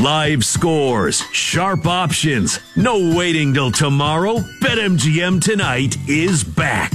Live scores, sharp options, no waiting till tomorrow. BetMGM Tonight is back.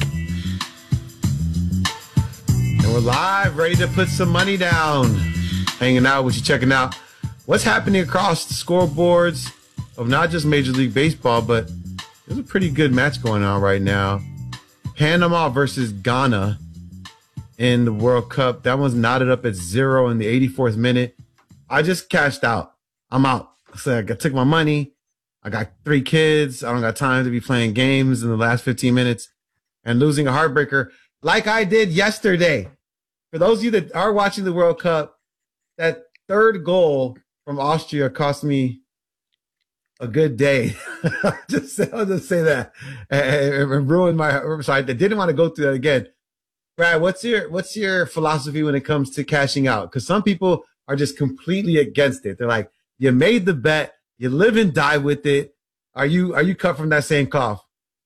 And we're live, ready to put some money down. Hanging out with you, checking out what's happening across the scoreboards of not just Major League Baseball, but there's a pretty good match going on right now. Panama versus Ghana in the World Cup. That one's knotted up at 0 in the 84th minute. I just cashed out. I'm out. So I took my money. I got 3 kids. I don't got time to be playing games in the last 15 minutes and losing a heartbreaker like I did yesterday. For those of you that are watching the World Cup, that third goal from Austria cost me a good day. I'll just say that. It ruined my, so I didn't want to go through that again. Brad, what's your philosophy when it comes to cashing out? Because some people are just completely against it. They're like, you made the bet, you live and die with it. Are you cut from that same cloth?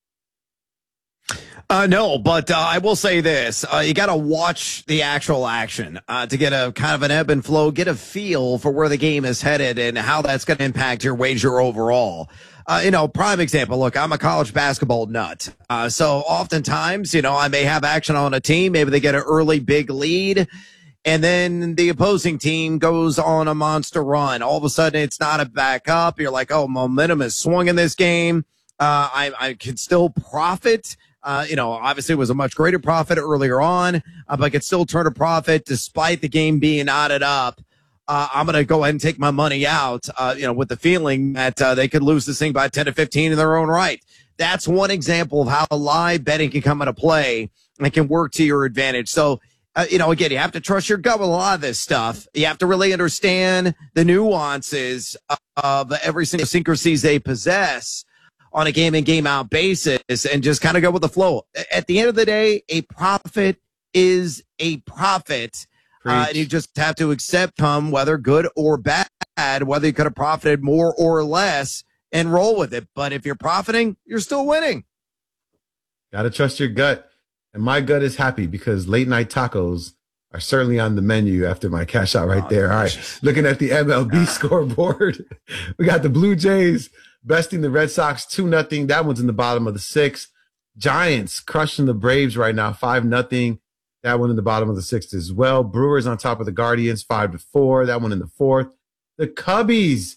No, but I will say this. You got to watch the actual action to get a kind of an ebb and flow, get a feel for where the game is headed and how that's going to impact your wager overall. Prime example, look, I'm a college basketball nut. So oftentimes, I may have action on a team. Maybe they get an early big lead, and then the opposing team goes on a monster run. All of a sudden, it's not a back up. You're like, oh, momentum is swung in this game. I can still profit. Obviously it was a much greater profit earlier on, but I could still turn a profit despite the game being knotted up. I'm going to go ahead and take my money out, with the feeling that they could lose this thing by 10 to 15 in their own right. That's one example of how live betting can come into play and can work to your advantage. So, again, you have to trust your gut with a lot of this stuff. You have to really understand the nuances of every single idiosyncrasies they possess on a game in, game out basis and just kind of go with the flow. At the end of the day, a profit is a profit. And you just have to accept them, whether good or bad, whether you could have profited more or less and roll with it. But if you're profiting, you're still winning. Got to trust your gut. And my gut is happy because late night tacos are certainly on the menu after my cash out right there. All right. Looking at the MLB scoreboard, we got the Blue Jays besting the Red Sox 2-0. That one's in the bottom of the 6th. Giants crushing the Braves right now 5-0. That one in the bottom of the 6th as well. Brewers on top of the Guardians 5-4. That one in the 4th. The Cubs.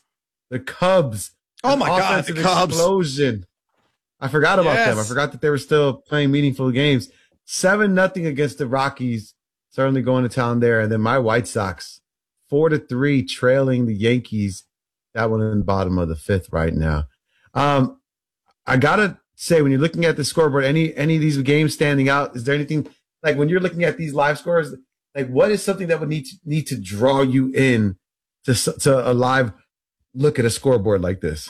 Oh my God, the Cubs. Explosion. I forgot about them. I forgot that they were still playing meaningful games. 7-0 against the Rockies. Certainly going to town there. And then my White Sox 4-3 trailing the Yankees. That one in the bottom of the 5th right now. I gotta say, when you're looking at the scoreboard, any of these games standing out? Is there anything like when you're looking at these live scores? Like, what is something that would need to draw you in to a live look at a scoreboard like this?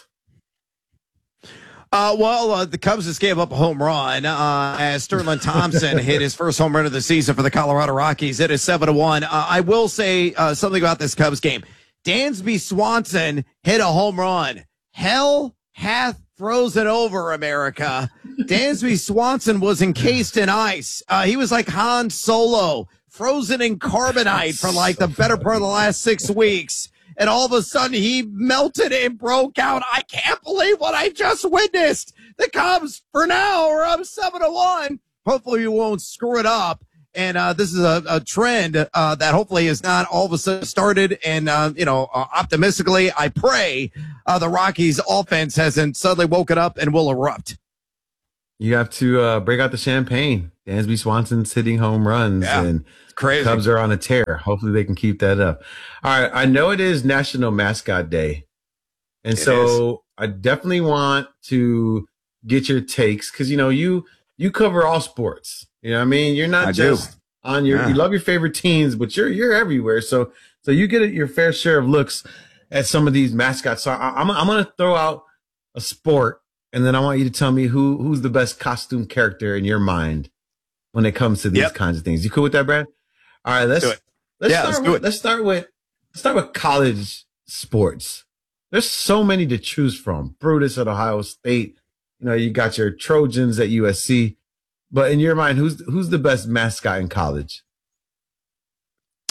The Cubs just gave up a home run as Sterling Thompson hit his first home run of the season for the Colorado Rockies. It is 7-1. I will say something about this Cubs game. Dansby Swanson hit a home run. Hell hath frozen over, America. Dansby Swanson was encased in ice. He was like Han Solo, frozen in carbonite for like the better part of the last 6 weeks. And all of a sudden he melted and broke out. I can't believe what I just witnessed. The Cubs, for now, are up 7-1. Hopefully you won't screw it up. And this is a trend that hopefully is not all of a sudden started. And, optimistically, I pray the Rockies offense hasn't suddenly woken up and will erupt. You have to break out the champagne. Dansby Swanson's hitting home runs. Yeah, and crazy. Cubs are on a tear. Hopefully they can keep that up. All right. I know it is National Mascot Day. And so I definitely want to get your takes because, you cover all sports. You know what I mean? You're not just on you love your favorite teams, but you're everywhere. So you get your fair share of looks at some of these mascots. So I'm going to throw out a sport, and then I want you to tell me who's the best costume character in your mind when it comes to these kinds of things. You cool with that, Brad? All right, let's do it. Let's start with college sports. There's so many to choose from. Brutus at Ohio State. You got your Trojans at USC. But in your mind, who's the best mascot in college?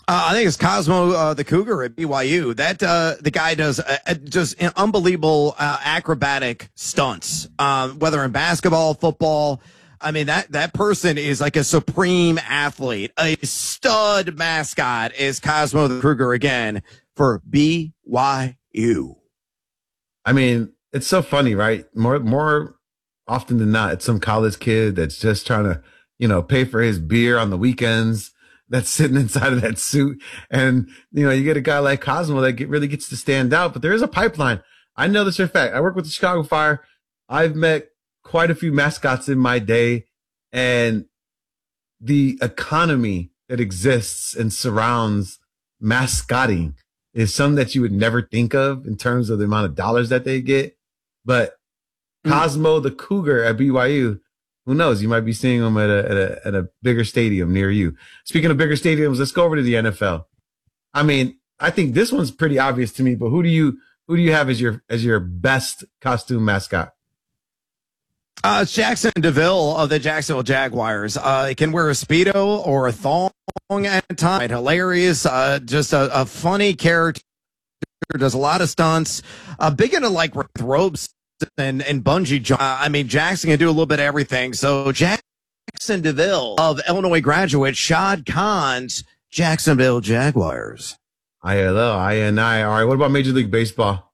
I think it's Cosmo the Cougar at BYU. That the guy does just unbelievable acrobatic stunts, whether in basketball, football. I mean, that person is like a supreme athlete. A stud mascot is Cosmo the Cougar again for BYU. I mean, it's so funny, right? More often than not, it's some college kid that's just trying to, pay for his beer on the weekends, that's sitting inside of that suit. And, you get a guy like Cosmo that really gets to stand out, but there is a pipeline. I know this for a fact. I work with the Chicago Fire. I've met quite a few mascots in my day, and the economy that exists and surrounds mascotting is something that you would never think of in terms of the amount of dollars that they get. But Cosmo the Cougar at BYU, who knows? You might be seeing him at a bigger stadium near you. Speaking of bigger stadiums, let's go over to the NFL. I mean, I think this one's pretty obvious to me, but who do you have as your best costume mascot? It's Jackson DeVille of the Jacksonville Jaguars. He can wear a Speedo or a thong at a time. Hilarious. Just a funny character. Does a lot of stunts. Big into like ropes and bungee jump. I mean, Jackson can do a little bit of everything. So Jackson DeVille of Illinois graduate Shad Khan's Jacksonville Jaguars. ILL, INI. All right. What about Major League Baseball?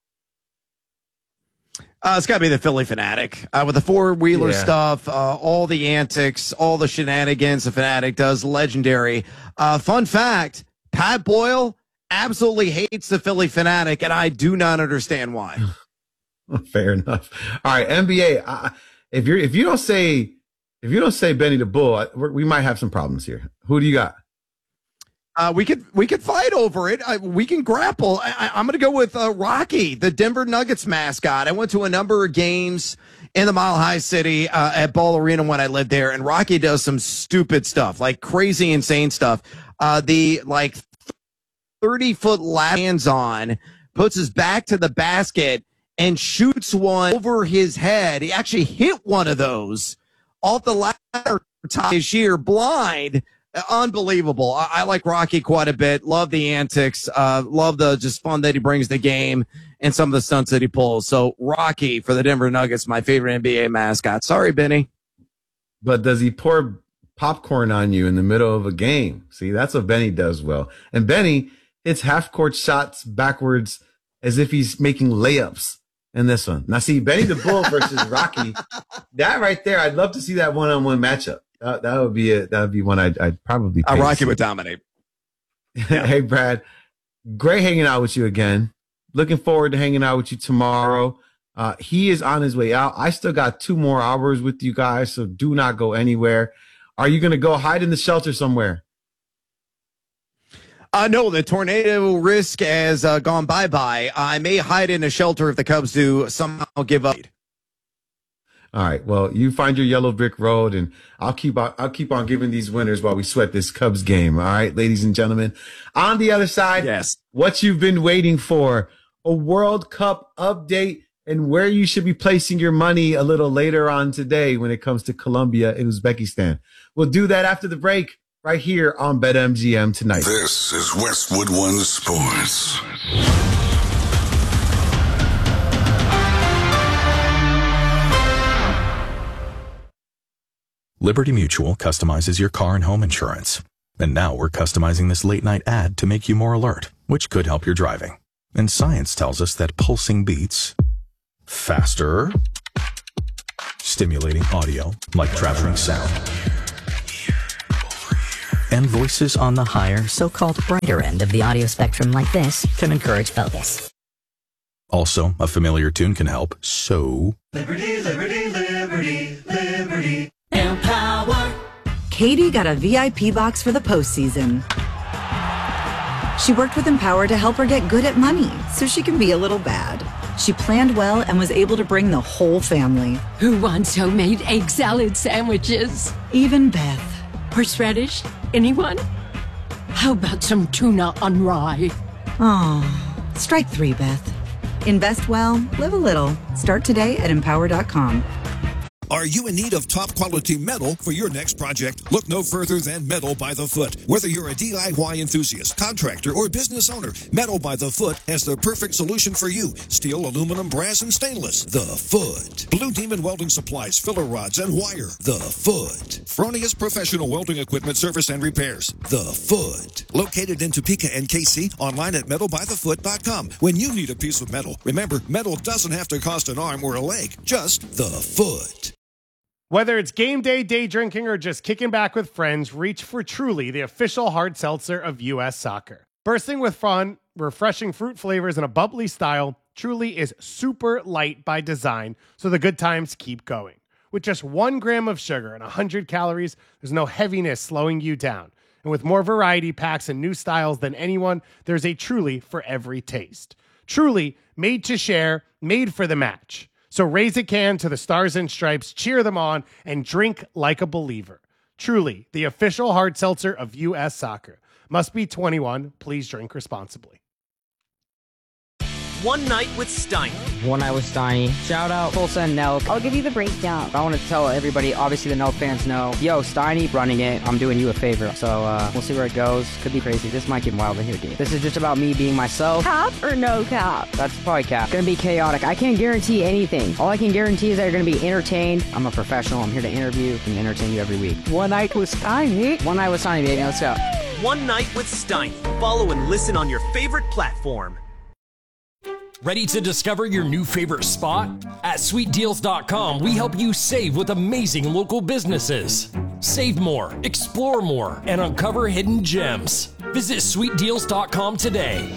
It's got to be the Philly Fanatic with the four-wheeler stuff, all the antics, all the shenanigans the Fanatic does. Legendary. Fun fact, Pat Boyle absolutely hates the Philly Fanatic, and I do not understand why. Fair enough. All right, NBA. If you don't say Benny the Bull, we might have some problems here. Who do you got? We could fight over it. We can grapple. I'm going to go with Rocky, the Denver Nuggets mascot. I went to a number of games in the Mile High City at Ball Arena when I lived there, and Rocky does some stupid stuff, like crazy, insane stuff. The 30-foot lands on, puts his back to the basket, and shoots one over his head. He actually hit one of those off the ladder top this year, blind. Unbelievable. I like Rocky quite a bit. Love the antics. Love the just fun that he brings to the game and some of the stunts that he pulls. So Rocky for the Denver Nuggets, my favorite NBA mascot. Sorry, Benny. But does he pour popcorn on you in the middle of a game? See, that's what Benny does well. And Benny hits half-court shots backwards as if he's making layups in this one. Now, see, Benny the Bull versus Rocky, that right there, I'd love to see that one-on-one matchup. That would be it. That would be one I'd probably pay. Rocky would dominate. Hey, Brad, great hanging out with you again. Looking forward to hanging out with you tomorrow. He is on his way out. I still got 2 more hours with you guys, so do not go anywhere. Are you going to go hide in the shelter somewhere? No, the tornado risk has gone bye-bye. I may hide in a shelter if the Cubs do somehow give up. All right. Well, you find your yellow brick road, and I'll keep on giving these winners while we sweat this Cubs game. All right, ladies and gentlemen. On the other side, yes, what you've been waiting for, a World Cup update and where you should be placing your money a little later on today when it comes to Colombia and Uzbekistan. We'll do that after the break right here on BetMGM tonight. This is Westwood One Sports. Liberty Mutual customizes your car and home insurance. And now we're customizing this late night ad to make you more alert, which could help your driving. And science tells us that pulsing beats faster, stimulating audio like traveling sound, and voices on the higher, so-called brighter end of the audio spectrum like this can encourage focus. Also, a familiar tune can help, so... Liberty, liberty, liberty, liberty. Empower. Katie got a VIP box for the postseason. She worked with Empower to help her get good at money so she can be a little bad. She planned well and was able to bring the whole family. Who wants homemade egg salad sandwiches? Even Beth. Horseradish? Anyone? How about some tuna on rye? Oh, strike 3, Beth. Invest well, live a little. Start today at Empower.com. Are you in need of top quality metal for your next project? Look no further than Metal by the Foot. Whether you're a DIY enthusiast, contractor, or business owner, Metal by the Foot has the perfect solution for you. Steel, aluminum, brass, and stainless. The Foot. Blue Demon Welding Supplies, filler rods, and wire. The Foot. Fronius Professional Welding Equipment Service and Repairs. The Foot. Located in Topeka and KC, online at metalbythefoot.com. When you need a piece of metal, remember, metal doesn't have to cost an arm or a leg, just the Foot. Whether it's game day, day drinking, or just kicking back with friends, reach for Truly, the official hard seltzer of U.S. Soccer. Bursting with fun, refreshing fruit flavors, and a bubbly style, Truly is super light by design, so the good times keep going. With just 1 gram of sugar and 100 calories, there's no heaviness slowing you down. And with more variety packs and new styles than anyone, there's a Truly for every taste. Truly, made to share, made for the match. So raise a can to the Stars and Stripes, cheer them on, and drink like a believer. Truly, the official hard seltzer of U.S. Soccer. Must be 21. Please drink responsibly. One Night with Steiny. One Night with Steiny. Shout out Full Send Nelk. I'll give you the breakdown. I want to tell everybody, obviously the Nelk fans know, yo, Steiny running it. I'm doing you a favor. So we'll see where it goes. Could be crazy. This might get wild in here, dude. This is just about me being myself. Cap or no cap? That's probably cap. Gonna be chaotic. I can't guarantee anything. All I can guarantee is that you're gonna be entertained. I'm a professional. I'm here to interview and entertain you every week. One Night with Steiny. One Night with Steiny, baby. Let's go. One Night with Steiny. Follow and listen on your favorite platform. Ready to discover your new favorite spot? At sweetdeals.com, we help you save with amazing local businesses. Save more, explore more, and uncover hidden gems. Visit sweetdeals.com today.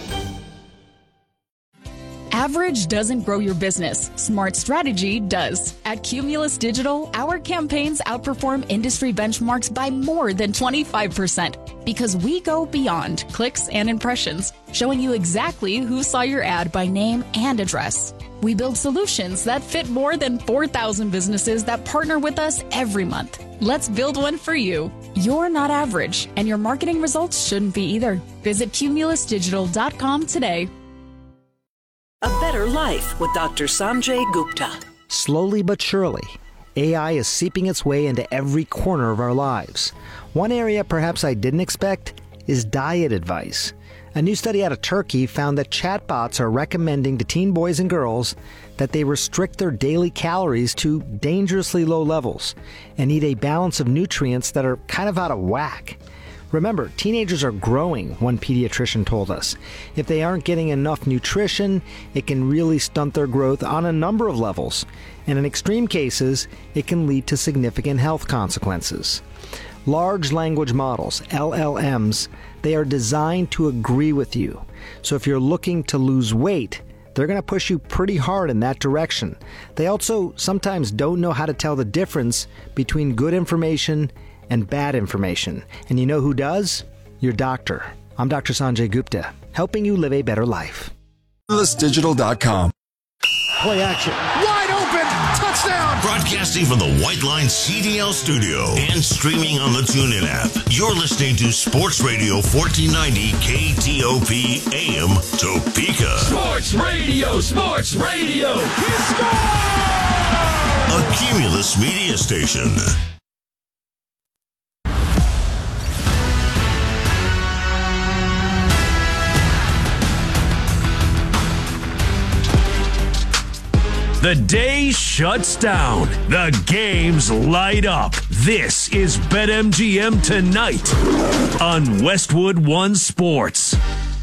Average doesn't grow your business. Smart strategy does. At Cumulus Digital, our campaigns outperform industry benchmarks by more than 25% because we go beyond clicks and impressions, showing you exactly who saw your ad by name and address. We build solutions that fit more than 4,000 businesses that partner with us every month. Let's build one for you. You're not average, and your marketing results shouldn't be either. Visit cumulusdigital.com today. A Better Life with Dr. Sanjay Gupta. Slowly but surely, AI is seeping its way into every corner of our lives. One area perhaps I didn't expect is diet advice. A new study out of Turkey found that chatbots are recommending to teen boys and girls that they restrict their daily calories to dangerously low levels and eat a balance of nutrients that are kind of out of whack. Remember, teenagers are growing, one pediatrician told us. If they aren't getting enough nutrition, it can really stunt their growth on a number of levels. And in extreme cases, it can lead to significant health consequences. Large language models, LLMs, they are designed to agree with you. So if you're looking to lose weight, they're going to push you pretty hard in that direction. They also sometimes don't know how to tell the difference between good information and bad information. And you know who does? Your doctor. I'm Dr. Sanjay Gupta, helping you live a better life. CumulusDigital.com. Play action. Wide open. Touchdown. Broadcasting from the White Line CDL studio and streaming on the TuneIn app. You're listening to Sports Radio 1490 KTOP AM Topeka. Sports Radio. Sports Radio. He scored! A Cumulus media station. The day shuts down. The games light up. This is BetMGM Tonight on Westwood One Sports.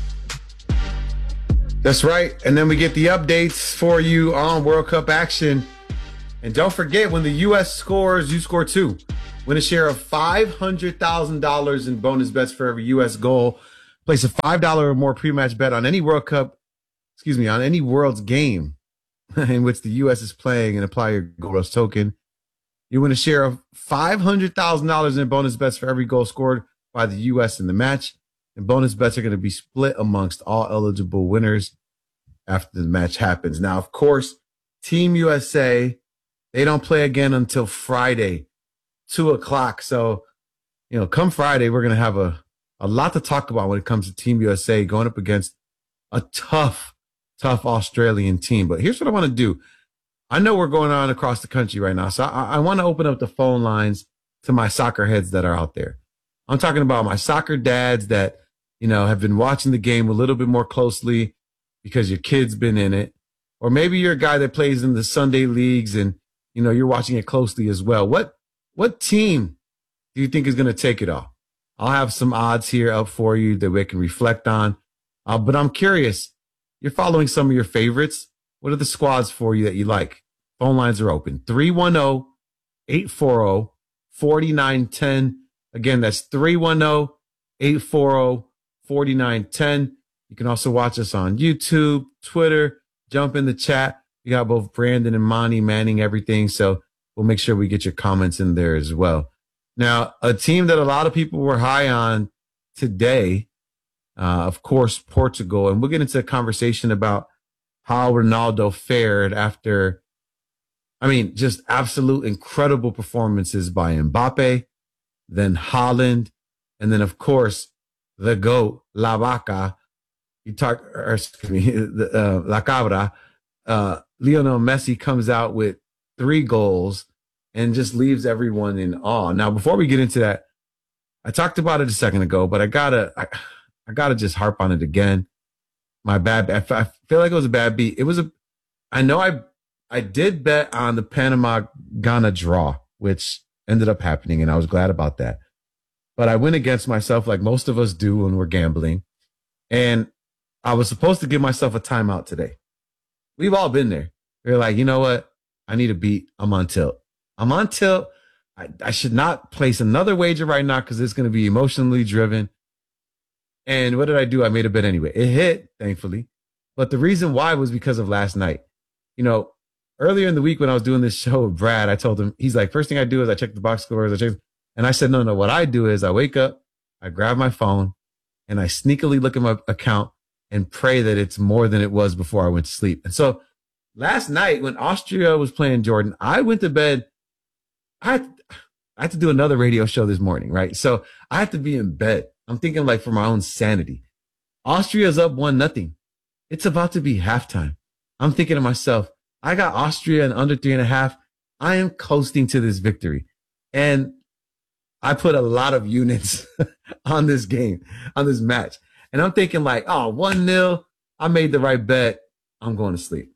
That's right. And then we get the updates for you on World Cup action. And don't forget, when the U.S. scores, you score too. Win a share of $500,000 in bonus bets for every U.S. goal. Place a $5 or more pre-match bet on any World Cup, on any World's game in which the U.S. is playing and apply your Gold Rush token. You win a share of $500,000 in bonus bets for every goal scored by the U.S. in the match. And bonus bets are going to be split amongst all eligible winners after the match happens. Now, of course, Team USA, they don't play again until Friday, 2:00. So, come Friday, we're going to have a lot to talk about when it comes to Team USA going up against a tough Australian team. But here's what I want to do. I know we're going on across the country right now, so I want to open up the phone lines to my soccer heads that are out there. I'm talking about my soccer dads that, have been watching the game a little bit more closely because your kid's been in it. Or maybe you're a guy that plays in the Sunday leagues and, you're watching it closely as well. What team do you think is going to take it all? I'll have some odds here up for you that we can reflect on. But I'm curious, you're following some of your favorites. What are the squads for you that you like? Phone lines are open. 310-840-4910. Again, that's 310-840-4910. You can also watch us on YouTube, Twitter, jump in the chat. We got both Brandon and Monty manning everything. So we'll make sure we get your comments in there as well. Now, a team that a lot of people were high on today, of course, Portugal. And we'll get into a conversation about how Ronaldo fared after, just absolute incredible performances by Mbappe, then Haaland, and then, of course, the GOAT, La Cabra, Lionel Messi comes out with 3 goals and just leaves everyone in awe. Now, before we get into that, I talked about it a second ago, but I gotta just harp on it again. My bad. I feel like it was a bad beat. I did bet on the Panama-Ghana draw, which ended up happening, and I was glad about that. But I went against myself like most of us do when we're gambling. And I was supposed to give myself a timeout today. We've all been there. We're like, you know what? I need a beat. I'm on tilt. I should not place another wager right now because it's going to be emotionally driven. And what did I do? I made a bet anyway. It hit, thankfully. But the reason why was because of last night. Earlier in the week when I was doing this show with Brad, I told him, he's like, first thing I do is I check the box scores. And I said, no, what I do is I wake up, I grab my phone, and I sneakily look at my account and pray that it's more than it was before I went to sleep. And so last night when Austria was playing Jordan, I went to bed. I had to do another radio show this morning, right? So I had to be in bed. I'm thinking like for my own sanity. Austria's up 1-0. It's about to be halftime. I'm thinking to myself, I got Austria in under 3.5. I am coasting to this victory. And I put a lot of units on this game, on this match. And I'm thinking like, 1-0. I made the right bet. I'm going to sleep.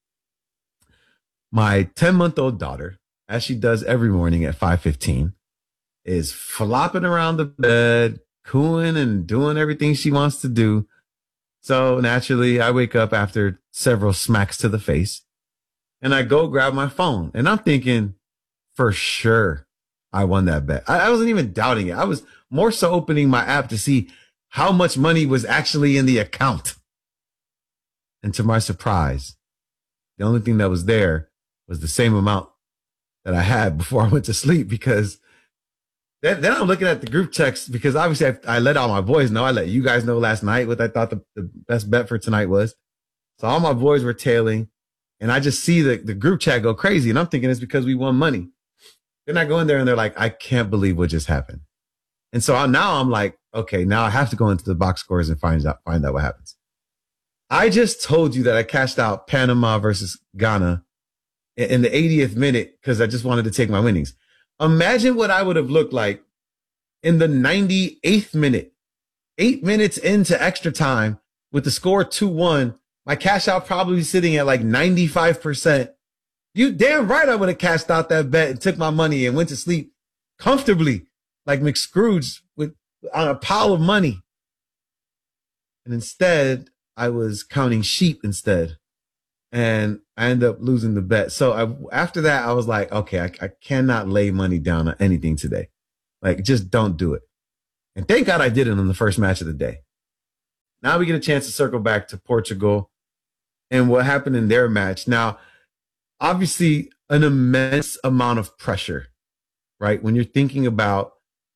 My 10-month-old daughter, as she does every morning at 5:15, is flopping around the bed, cooing and doing everything she wants to do. So naturally, I wake up after several smacks to the face and I go grab my phone. And I'm thinking, for sure, I won that bet. I wasn't even doubting it. I was more so opening my app to see how much money was actually in the account. And to my surprise, the only thing that was there was the same amount that I had before I went to sleep, because then I'm looking at the group text, because obviously I let all my boys know. I let you guys know last night what I thought the best bet for tonight was. So all my boys were tailing, and I just see the group chat go crazy. And I'm thinking it's because we won money. Then I go in there and they're like, I can't believe what just happened. And so now I'm like, okay, now I have to go into the box scores and find out what happens. I just told you that I cashed out Panama versus Ghana in the 80th minute because I just wanted to take my winnings. Imagine what I would have looked like in the 98th minute, 8 minutes into extra time with the score 2-1. My cash out probably sitting at like 95%. You damn right I would have cashed out that bet and took my money and went to sleep comfortably like McScrooge on a pile of money. And instead, I was counting sheep instead. And I ended up losing the bet. So after that, I was like, okay, I cannot lay money down on anything today. Like, just don't do it. And thank God I did it on the first match of the day. Now we get a chance to circle back to Portugal and what happened in their match. Now, obviously, an immense amount of pressure, right? When you're thinking about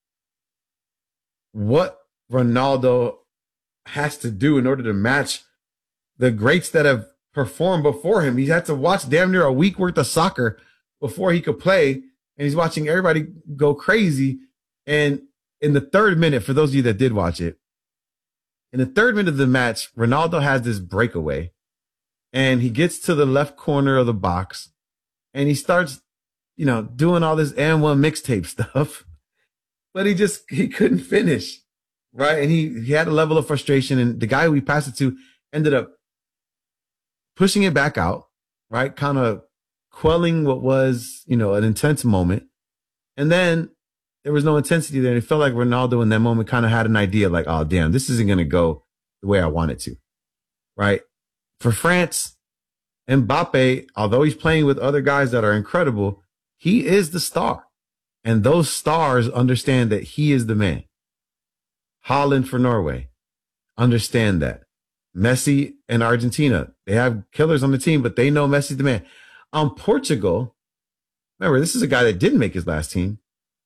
what Ronaldo has to do in order to match the greats that have performed before him. He had to watch damn near a week worth of soccer before he could play. And he's watching everybody go crazy. And in the third minute, for those of you that did watch it, in the third minute of the match, Ronaldo has this breakaway and he gets to the left corner of the box and he starts, doing all this and one mixtape stuff, but he couldn't finish, right? And he had a level of frustration, and the guy who he passed it to ended up pushing it back out, right? Kind of quelling what was, an intense moment. And then there was no intensity there. And it felt like Ronaldo in that moment kind of had an idea like, oh, damn, this isn't going to go the way I want it to, right? For France, Mbappe, although he's playing with other guys that are incredible, he is the star. And those stars understand that he is the man. Haaland for Norway, understand that. Messi and Argentina, they have killers on the team, but they know Messi's the man. Portugal, remember, this is a guy that didn't make his last team.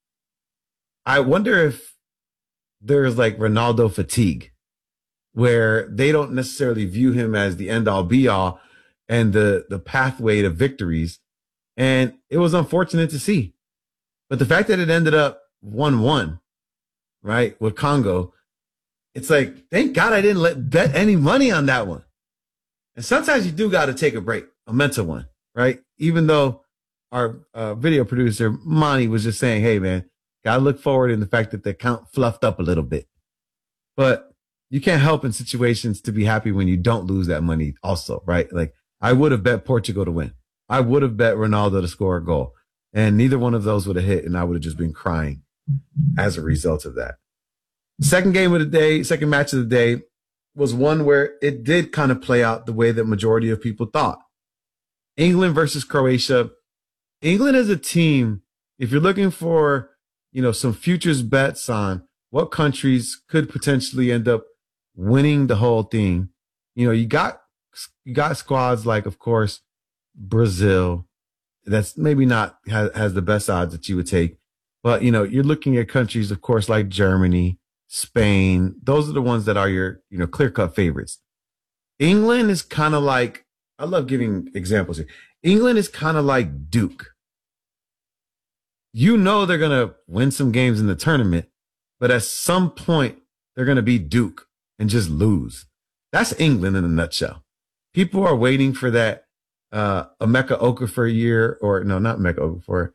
I wonder if there's like Ronaldo fatigue, where they don't necessarily view him as the end-all be-all and the pathway to victories. And it was unfortunate to see. But the fact that it ended up 1-1, right, with Congo, it's like, thank God I didn't bet any money on that one. And sometimes you do got to take a break, a mental one, right? Even though our video producer, Monty, was just saying, hey, man, got to look forward in the fact that the account fluffed up a little bit. But you can't help in situations to be happy when you don't lose that money also, right? Like, I would have bet Portugal to win. I would have bet Ronaldo to score a goal. And neither one of those would have hit, and I would have just been crying as a result of that. Second game of the day, second match of the day, was one where it did kind of play out the way that majority of people thought. England versus Croatia. England is a team, if you're looking for, some futures bets on what countries could potentially end up winning the whole thing, you got squads like, of course, Brazil. That's maybe not has the best odds that you would take. But, you're looking at countries, of course, like Germany, Spain. Those are the ones that are your, clear-cut favorites. England is kind of like, I love giving examples here. England is kind of like Duke. They're going to win some games in the tournament, but at some point, they're going to be Duke and just lose. That's England in a nutshell. People are waiting for that Emeka Okafor year, or no, not Emeka Okafor,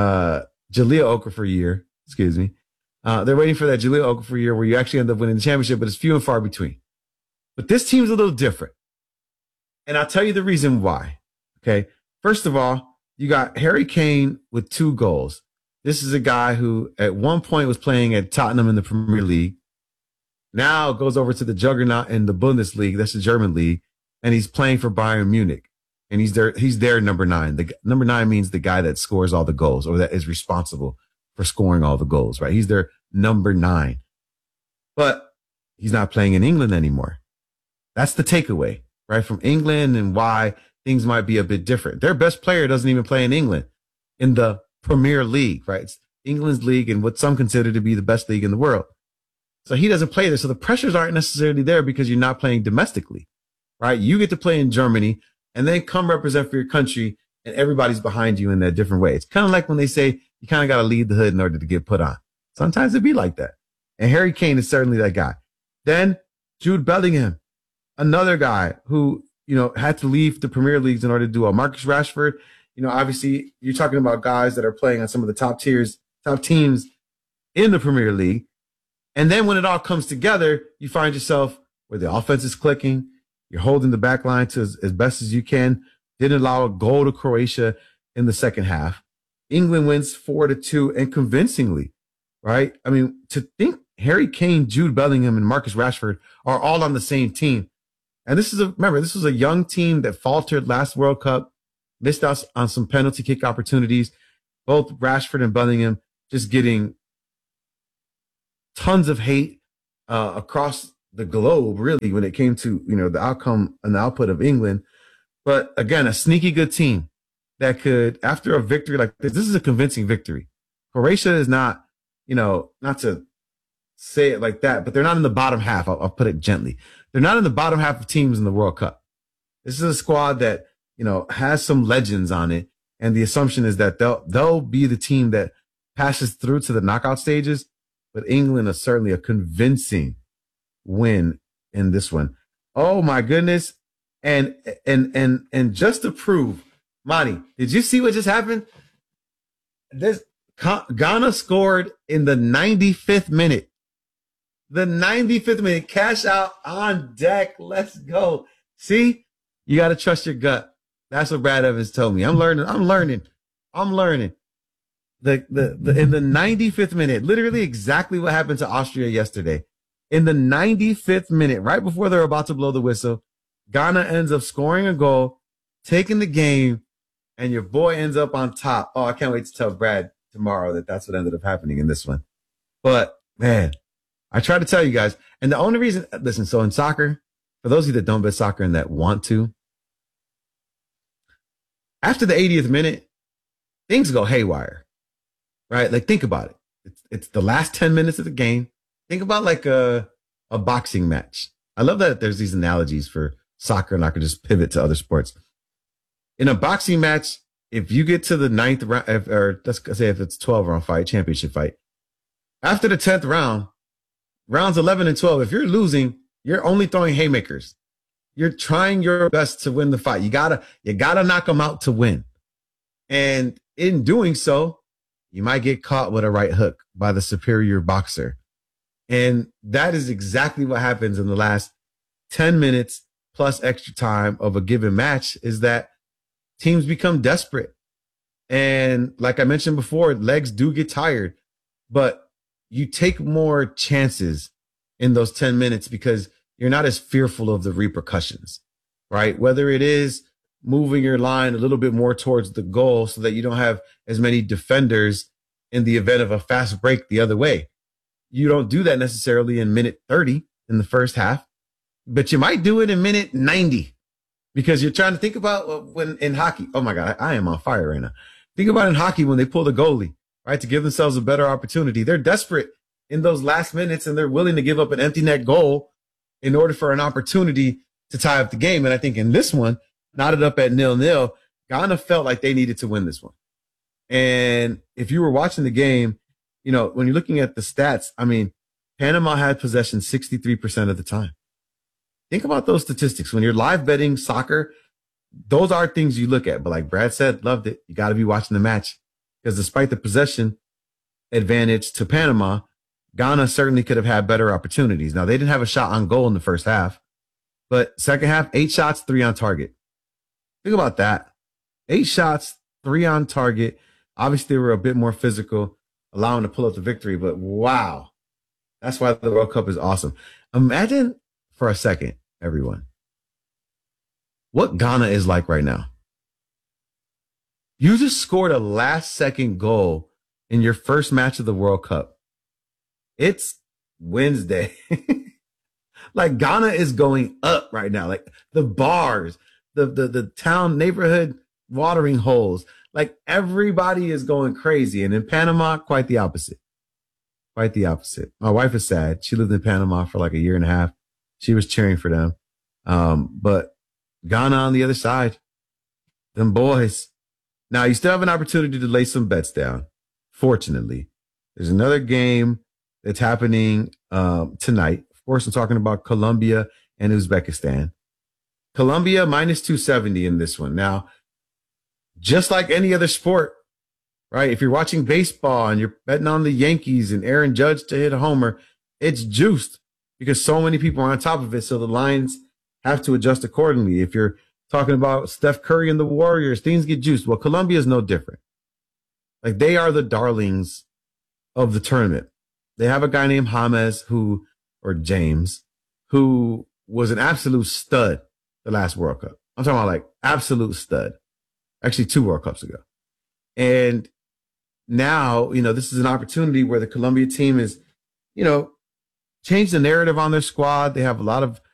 Jahlil Okafor year, excuse me. They're waiting for that Jahlil Okafor year where you actually end up winning the championship, but it's few and far between. But this team's a little different. And I'll tell you the reason why. Okay. First of all, you got Harry Kane with 2 goals. This is a guy who at one point was playing at Tottenham in the Premier League. Now goes over to the juggernaut in the Bundesliga. That's the German league. And he's playing for Bayern Munich. And he's their number 9. The number 9 means the guy that scores all the goals, or that is responsible for scoring all the goals, right? He's their number 9. But he's not playing in England anymore. That's the takeaway, right? From England, and why things might be a bit different. Their best player doesn't even play in England in the Premier League, right? It's England's league and what some consider to be the best league in the world. So he doesn't play there. So the pressures aren't necessarily there because you're not playing domestically, right? You get to play in Germany and then come represent for your country, and everybody's behind you in that different way. It's kind of like when they say you kind of got to lead the hood in order to get put on. Sometimes it be like that. And Harry Kane is certainly that guy. Then Jude Bellingham, another guy who, had to leave the Premier Leagues in order to do a Marcus Rashford. Obviously you're talking about guys that are playing on some of the top teams in the Premier League. And then when it all comes together, you find yourself where the offense is clicking. You're holding the back line to as best as you can. Didn't allow a goal to Croatia in the second half. England wins 4-2 and convincingly, right? I mean, to think Harry Kane, Jude Bellingham, and Marcus Rashford are all on the same team. And this was a young team that faltered last World Cup, missed out on some penalty kick opportunities. Both Rashford and Bellingham just getting tons of hate across the globe, really, when it came to, the outcome and the output of England. But again, a sneaky good team that could, after a victory like this is a convincing victory. Croatia is not, not to say it like that, but they're not in the bottom half. I'll put it gently. They're not in the bottom half of teams in the World Cup. This is a squad that, has some legends on it. And the assumption is that they'll be the team that passes through to the knockout stages. But England is certainly a convincing win in this one. Oh my goodness. And just to prove Monty, did you see what just happened? Ghana scored in the 95th minute. The 95th minute, cash out on deck. Let's go. See, you got to trust your gut. That's what Brad Evans told me. I'm learning. In the 95th minute, literally exactly what happened to Austria yesterday. In the 95th minute, right before they're about to blow the whistle, Ghana ends up scoring a goal, taking the game, and your boy ends up on top. Oh, I can't wait to tell Brad tomorrow that that's what ended up happening in this one. But man, I try to tell you guys, and the only reason, listen, so in soccer, for those of you that don't bet soccer and that want to, after the 80th minute, things go haywire, right? Like, think about it. It's the last 10 minutes of the game. Think about like a boxing match. I love that there's these analogies for soccer, and I can just pivot to other sports. In a boxing match, if you get to the 9th round, or let's say if it's 12-round fight, championship fight, after the 10th round, rounds 11 and 12, if you're losing, you're only throwing haymakers. You're trying your best to win the fight. You gotta knock them out to win. And in doing so, you might get caught with a right hook by the superior boxer. And that is exactly what happens in the last 10 minutes plus extra time of a given match, is that teams become desperate. And like I mentioned before, legs do get tired, but you take more chances in those 10 minutes because you're not as fearful of the repercussions, right? Whether it is moving your line a little bit more towards the goal so that you don't have as many defenders in the event of a fast break the other way. You don't do that necessarily in minute 30 in the first half, but you might do it in minute 90 because you're trying to think about when in hockey. Oh my God, I am on fire right now. Think about in hockey when they pull the goalie, right, to give themselves a better opportunity. They're desperate in those last minutes and they're willing to give up an empty net goal in order for an opportunity to tie up the game. And I think in this one, knotted up at 0-0, Ghana felt like they needed to win this one. And if you were watching the game, you know, when you're looking at the stats, I mean, Panama had possession 63% of the time. Think about those statistics. When you're live betting soccer, those are things you look at. But like Brad said, loved it. You got to be watching the match because despite the possession advantage to Panama, Ghana certainly could have had better opportunities. Now, they didn't have a shot on goal in the first half, but second half, 8 shots, 3 on target. Think about that. 8 shots, 3 on target. Obviously, they were a bit more physical, allowing to pull up the victory, but wow. That's why the World Cup is awesome. Imagine for a second, everyone, what Ghana is like right now. You just scored a last-second goal in your first match of the World Cup. It's Wednesday. Like Ghana is going up right now. Like the bars, the town neighborhood watering holes, like everybody is going crazy. And in Panama, quite the opposite. Quite the opposite. My wife is sad. She lived in Panama for like a year and a half. She was cheering for them. But Ghana on the other side, them boys. Now you still have an opportunity to lay some bets down. Fortunately, there's another game that's happening tonight. Of course, I'm talking about Colombia and Uzbekistan. Colombia minus 270 in this one. Now, just like any other sport, right? If you're watching baseball and you're betting on the Yankees and Aaron Judge to hit a homer, it's juiced because so many people are on top of it. So the lines have to adjust accordingly. If you're talking about Steph Curry and the Warriors, things get juiced. Well, Colombia is no different. Like they are the darlings of the tournament. They have a guy named James, who was an absolute stud the last World Cup. I'm talking about like absolute stud. Actually, 2 World Cups ago. And now, you know, this is an opportunity where the Colombia team is, you know, changed the narrative on their squad. They have a lot of